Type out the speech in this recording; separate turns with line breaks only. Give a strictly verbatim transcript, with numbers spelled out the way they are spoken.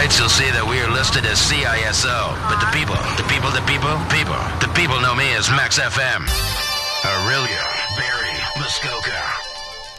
websites, you'll see that we are listed as C I S O. But the people, the people, the people, people, the people know me as Max F M. Aurelia, Barry, Muskoka.